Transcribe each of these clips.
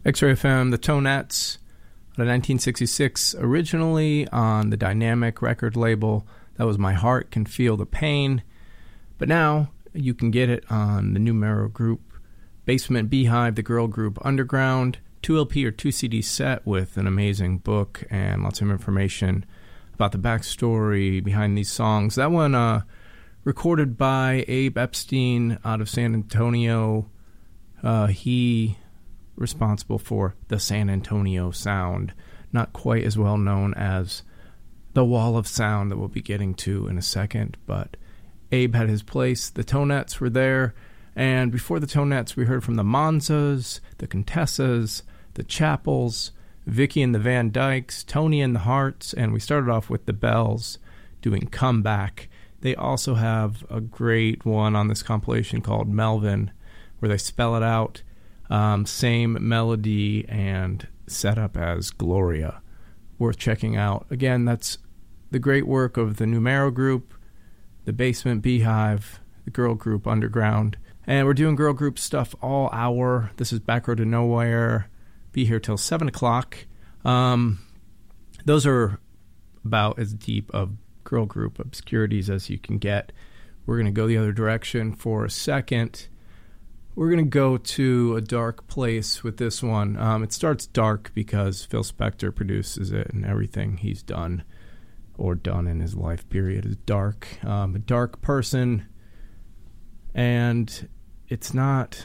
X-Ray FM, the Tonettes, out of 1966, originally on the Dynamic record label. That was My Heart Can Feel the Pain. But now you can get it on the Numero Group, Basement Beehive, the girl group Underground, 2 LP or 2 CD set with an amazing book and lots of information about the backstory behind these songs. That one recorded by Abe Epstein out of San Antonio. He responsible for the San Antonio sound, not quite as well known as the Wall of Sound that we'll be getting to in a second, but Abe had his place. The Tonettes were there, and before the Tonettes we heard from the Monzas, the Contessas, the Chapels, Vicky and the Van Dykes, Tony and the Hearts, and we started off with the Bells doing Comeback. They also have a great one on this compilation called Melvin, where they spell it out, same melody and setup as Gloria. Worth checking out. Again, that's the great work of the Numero Group, the Basement Beehive, the girl group Underground. And we're doing girl group stuff all hour. This is Back Road to Nowhere. Be here till 7 o'clock. Those are about as deep of girl group obscurities as you can get. We're going to go the other direction for a second. We're going to go to a dark place with this one. It starts dark because Phil Spector produces it, and everything he's done or done in his life period is dark. A dark person, and it's not...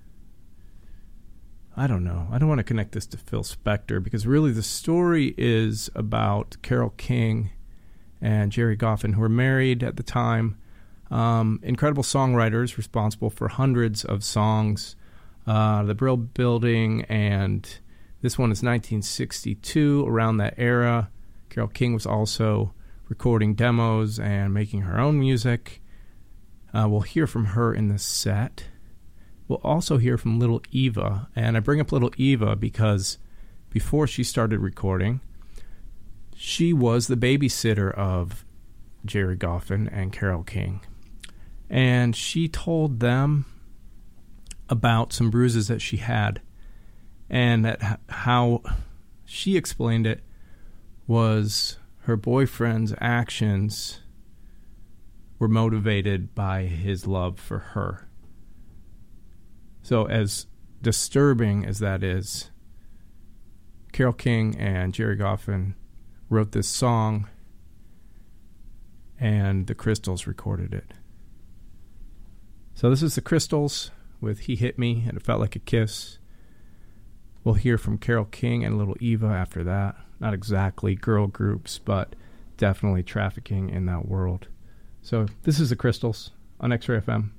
I don't know. I don't want to connect this to Phil Spector because really the story is about Carole King and Jerry Goffin, who were married at the time. Incredible songwriters responsible for hundreds of songs. The Brill Building, and this one is 1962, around that era. Carole King was also recording demos and making her own music. We'll hear from her in this set. We'll also hear from Little Eva, and I bring up Little Eva because before she started recording, she was the babysitter of Jerry Goffin and Carole King. And she told them about some bruises that she had, and that how she explained it was her boyfriend's actions were motivated by his love for her. So as disturbing as that is, Carole King and Jerry Goffin wrote this song, and the Crystals recorded it. So this is the Crystals with He Hit Me and It Felt Like a Kiss. We'll hear from Carole King and Little Eva after that. Not exactly girl groups, but definitely trafficking in that world. So this is the Crystals on X-Ray FM.